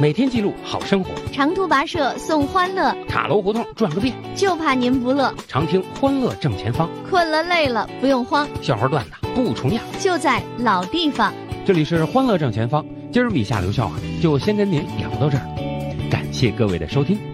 每天记录好生活， 长途跋涉送欢乐， 塔楼胡同转个遍， 就怕您不乐。 常听欢乐正前方， 困了累了不用慌， 笑话段子不重样， 就在老地方。 这里是欢乐正前方，今儿米下留笑就先跟您聊到这儿，感谢各位的收听。